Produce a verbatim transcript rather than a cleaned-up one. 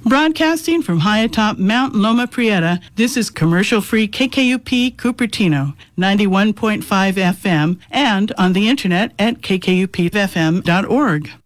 Broadcasting from high atop Mount Loma Prieta, this is commercial-free K K U P Cupertino, ninety-one point five F M, and on the internet at k k u p f m dot org.